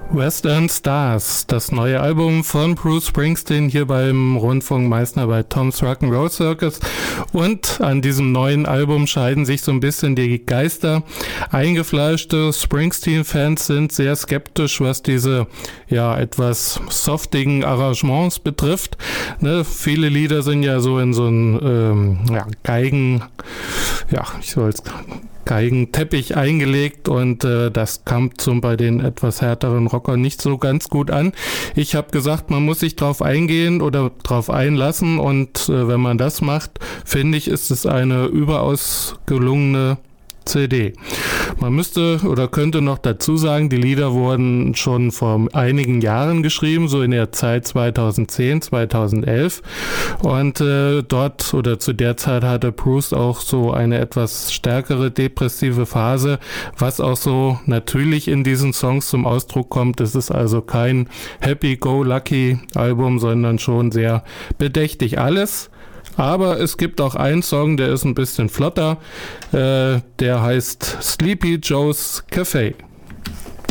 Western Stars, das neue Album von Bruce Springsteen hier beim Rundfunkmeister bei Tom's Rock'n'Roll Circus. Und an diesem neuen Album scheiden sich so ein bisschen die Geister. Eingefleischte Springsteen-Fans sind sehr skeptisch, was diese etwas softigen Arrangements betrifft. Ne, viele Lieder sind ja so in so einen Geigenteppich eingelegt und das kam bei den etwas härteren Rockern nicht so ganz gut an. Ich habe gesagt, man muss sich drauf eingehen oder drauf einlassen und wenn man das macht, finde ich, ist es eine überaus gelungene CD. Man müsste oder könnte noch dazu sagen, die Lieder wurden schon vor einigen Jahren geschrieben, so in der Zeit 2010, 2011 und dort oder zu der Zeit hatte Bruce auch so eine etwas stärkere depressive Phase, was auch so natürlich in diesen Songs zum Ausdruck kommt. Es ist also kein Happy-Go-Lucky-Album, sondern schon sehr bedächtig alles. Aber es gibt auch einen Song, der ist ein bisschen flotter, der heißt Sleepy Joe's Cafe.